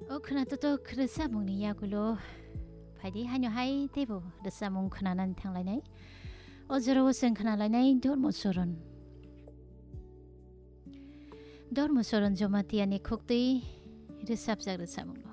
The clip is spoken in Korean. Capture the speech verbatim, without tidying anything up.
어 그나도도 그릇사 먹니 야구로 바디 하녀 하이 대보 르사 몽 그나난 탕라이네 어저로 생 그나라이네 dormosoron dormosoron jomati ani khokti risap jak 르사 몽